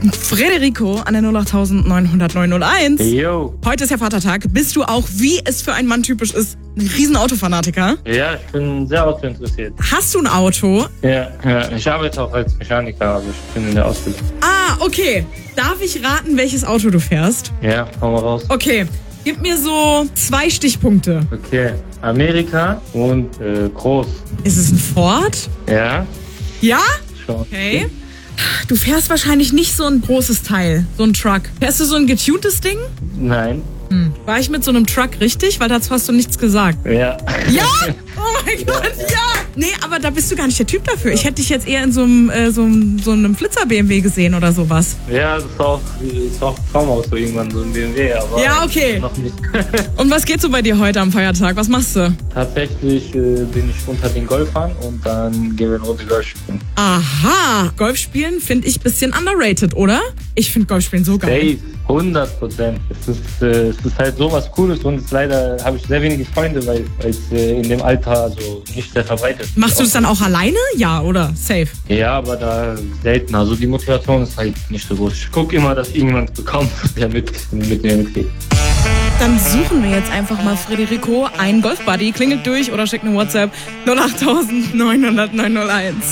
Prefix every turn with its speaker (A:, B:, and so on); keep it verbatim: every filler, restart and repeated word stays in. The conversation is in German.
A: Frederico an der null acht neun null null neun null eins.
B: Jo.
A: Heute ist ja Vatertag. Bist du auch, wie es für einen Mann typisch ist, ein riesen Autofanatiker?
B: Ja, ich bin sehr autointeressiert.
A: Hast du ein Auto?
B: Ja, ja, ich arbeite auch als Mechaniker, also ich bin in der Ausbildung.
A: Ah, okay. Darf ich raten, welches Auto du fährst?
B: Ja, komm mal raus.
A: Okay, gib mir so zwei Stichpunkte.
B: Okay, Amerika und äh, groß.
A: Ist es ein Ford?
B: Ja,
A: Ja?
B: schon.
A: Okay. Du fährst wahrscheinlich nicht so ein großes Teil, so ein Truck. Fährst du so ein getuntes Ding?
B: Nein.
A: Hm. War ich mit so einem Truck richtig? Weil dazu hast du nichts gesagt.
B: Ja.
A: Ja? Oh mein Gott, ja! Nee, aber da bist du gar nicht der Typ dafür. Ich hätte dich jetzt eher in so einem, äh, so einem, so einem Flitzer-B M W gesehen oder sowas.
B: Ja, das ist auch, das ist auch ein Traumauto irgendwann, so ein B M W, aber
A: Ja, okay.
B: noch nicht.
A: Und was geht so bei dir heute am Feiertag? Was machst du?
B: Tatsächlich äh, bin ich unter den Golfern und dann gehen wir eine Runde Golf spielen.
A: Aha, Golf spielen finde ich ein bisschen underrated, oder? Ich finde Golf spielen so geil.
B: Safe, hundert Prozent. Es ist, äh, es ist halt sowas Cooles und es leider habe ich sehr wenige Freunde, weil es äh, in dem Alter also nicht sehr verbreitet ist.
A: Machst du das dann auch alleine? Ja, oder? Safe.
B: Ja, aber da selten. Also die Motivation ist halt nicht so groß. Ich gucke immer, dass irgendjemand bekommt, der mit, mit mir mitkriegt.
A: Dann suchen wir jetzt einfach mal Frederico einen Golfbuddy. Klingelt durch oder schickt eine WhatsApp null acht neun null null neun null eins.